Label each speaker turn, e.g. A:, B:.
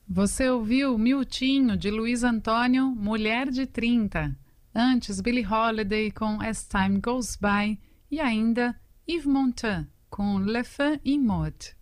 A: Você ouviu Miltinho, de Luiz Antônio, Mulher de 30. Antes, Billie Holiday com As Time Goes By. E ainda, Yves Montand com Le Feu Immode.